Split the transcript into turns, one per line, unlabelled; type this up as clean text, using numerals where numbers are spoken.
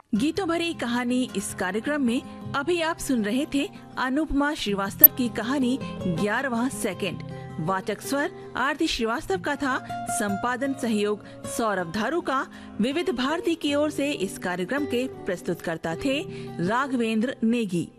गीतों भरी कहानी इस कार्यक्रम में अभी आप सुन रहे थे अनुपमा श्रीवास्तव की कहानी 11वां सेकंड। वाचक स्वर आरती श्रीवास्तव का था। संपादन सहयोग सौरभ धारू का। विविध भारती की ओर से इस कार्यक्रम के प्रस्तुतकर्ता थे राघवेंद्र नेगी।